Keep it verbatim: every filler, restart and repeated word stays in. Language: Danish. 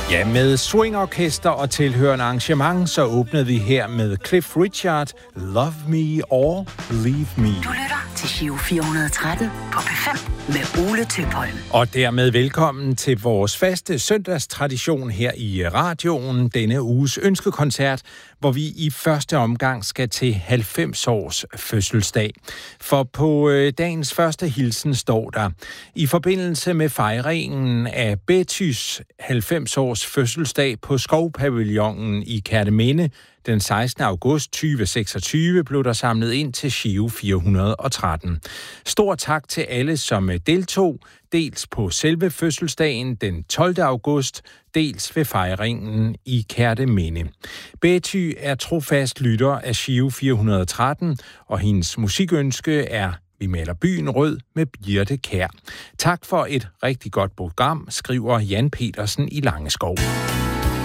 Ja, med swingorkester og tilhørende arrangement, så åbnede vi her med Cliff Richard, Love Me or Leave Me. Du lytter til Giro fire hundrede og tretten på P fem med Ole Tøpholm. Og dermed velkommen til vores faste søndagstradition her i radioen, denne uges ønskekoncert, hvor vi i første omgang skal til halvfems års fødselsdag. For på øh, dagens første hilsen står der: i forbindelse med fejringen af Bettys halvfems års fødselsdag på Skovpavillonen i Kerteminde den sekstende august tyve seksogtyve blev der samlet ind til Giro fire hundrede og tretten. Stor tak til alle, som deltog, dels på selve fødselsdagen den tolvte august, dels ved fejringen i Kerteminde. Betty er trofast lytter af Giro fire hundrede og tretten, og hendes musikønske er Vi maler byen rød med Birte Kjær. Tak for et rigtig godt program, skriver Jan Petersen i Langeskov.